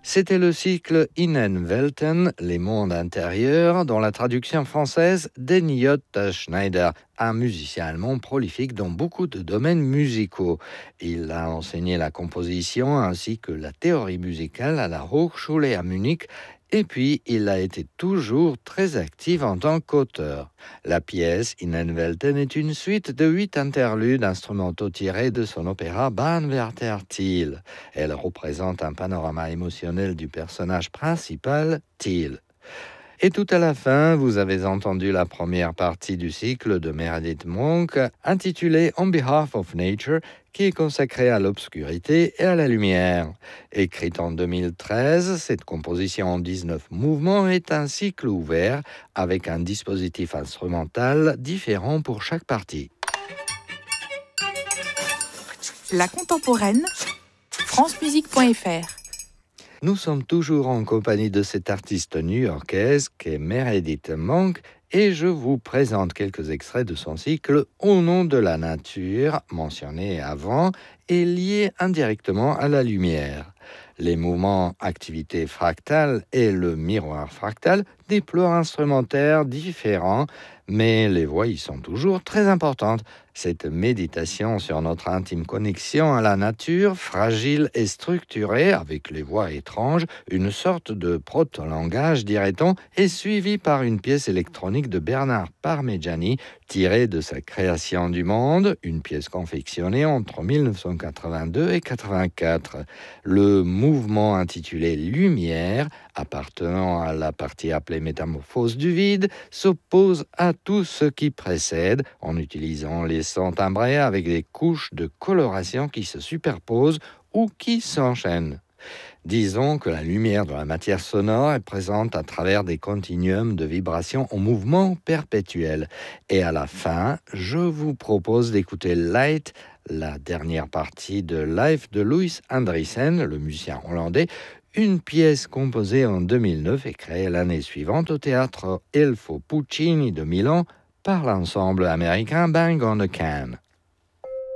C'était le cycle Innenwelten, les mondes intérieurs, dont la traduction française d'Eniot Schneider, un musicien allemand prolifique dans beaucoup de domaines musicaux. Il a enseigné la composition ainsi que la théorie musicale à la Hochschule à Munich. Et puis, il a été toujours très actif en tant qu'auteur. La pièce Innenwelten est une suite de 8 interludes instrumentaux tirés de son opéra Bahnwärter Thiel. Elle représente un panorama émotionnel du personnage principal, Thiel. Et tout à la fin, vous avez entendu la première partie du cycle de Meredith Monk, intitulée On Behalf of Nature, qui est consacrée à l'obscurité et à la lumière. Écrite en 2013, cette composition en 19 mouvements est un cycle ouvert avec un dispositif instrumental différent pour chaque partie. La contemporaine, francemusique.fr. Nous sommes toujours en compagnie de cette artiste new-yorkaise qu'est Meredith Monk et je vous présente quelques extraits de son cycle Au nom de la nature, mentionné avant et lié indirectement à la lumière. Les mouvements activité fractale et le miroir fractal déploient instrumentaires différents, mais les voix y sont toujours très importantes. Cette méditation sur notre intime connexion à la nature, fragile et structurée, avec les voix étranges, une sorte de proto-langage, dirait-on, est suivie par une pièce électronique de Bernard Parmigiani, tirée de sa création du monde, une pièce confectionnée entre 1982 et 1984. Le mouvement intitulé Lumière, appartenant à la partie appelée Métamorphose du vide, s'oppose à tout ce qui précède en utilisant les sons timbrés avec des couches de coloration qui se superposent ou qui s'enchaînent. Disons que la lumière de la matière sonore est présente à travers des continuums de vibrations en mouvement perpétuel. Et à la fin, je vous propose d'écouter Light, la dernière partie de Life de Louis Andriessen, le musicien hollandais, une pièce composée en 2009 et créée l'année suivante au théâtre Elfo Puccini de Milan par l'ensemble américain Bang on the Can.